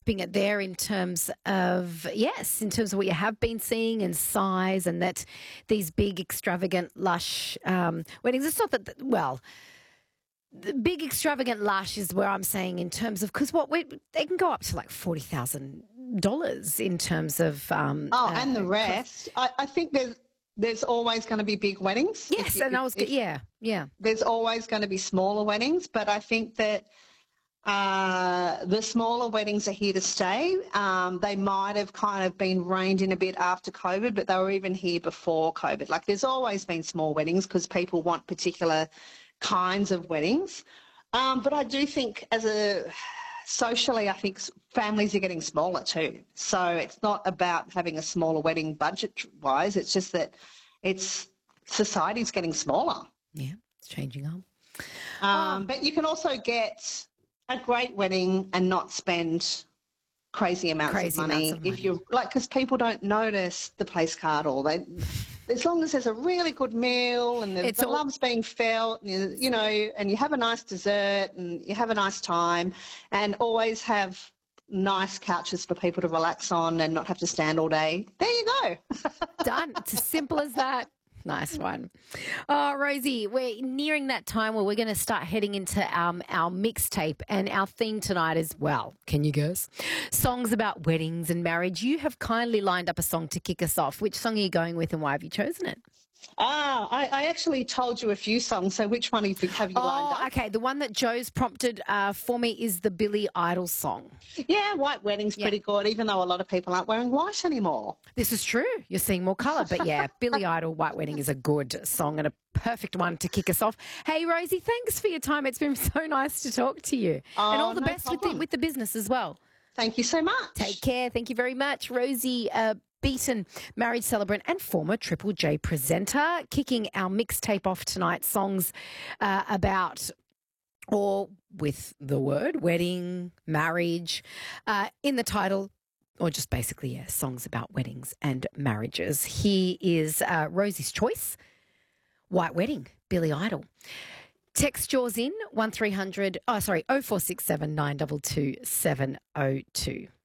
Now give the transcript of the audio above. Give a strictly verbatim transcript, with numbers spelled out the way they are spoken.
keeping it there in terms of, yes, in terms of what you have been seeing and size, and that these big, extravagant, lush um, weddings, it's not that, well, the big, extravagant, lush is where I'm saying in terms of, because what we, they can go up to like forty thousand dollars in terms of. Um, oh, uh, and the rest. I, I think there's there's always going to be big weddings. Yes, if, and if, I was, if, yeah, yeah. There's always going to be smaller weddings, but I think that uh, the smaller weddings are here to stay. Um, they might have kind of been reined in a bit after COVID, but they were even here before COVID. Like there's always been small weddings because people want particular kinds of weddings. Um, but I do think as a socially, I think families are getting smaller too. So it's not about having a smaller wedding budget-wise. It's just that it's society's getting smaller. Yeah, it's changing up. Um, Oh. But you can also get a great wedding and not spend crazy amounts Crazy of money amounts of if money. you're like, because people don't notice the place card or they. As long as there's a really good meal and the, It's the all- love's being felt, and you, you know, and you have a nice dessert and you have a nice time, and always have nice couches for people to relax on and not have to stand all day. There you go. Done. It's as simple as that. Nice one. Oh, Rosie, we're nearing that time where we're going to start heading into um, our mixtape, and our theme tonight is, well, can you guess? Songs about weddings and marriage. You have kindly lined up a song to kick us off. Which song are you going with and why have you chosen it? Ah, I, I actually told you a few songs, so which one have you, have you lined Oh, up? okay. The one that Joe's prompted uh, for me is the Billy Idol song. Yeah, white wedding's Yeah. pretty good, even though a lot of people aren't wearing white anymore. This is true. You're seeing more colour. But yeah, Billy Idol, White Wedding is a good song and a perfect one to kick us off. Hey, Rosie, thanks for your time. It's been so nice to talk to you. Oh, and all the no best with the, problem. with the business as well. Thank you so much. Take care. Thank you very much. Rosie uh, Beaton, marriage celebrant and former Triple J presenter, kicking our mixtape off tonight. Songs uh, about or with the word wedding, marriage uh, in the title, or just basically, yeah, songs about weddings and marriages. Here is uh, Rosie's choice, White Wedding, Billy Idol. Text yours in one three hundred, oh sorry, oh four six seven nine two two seven oh two.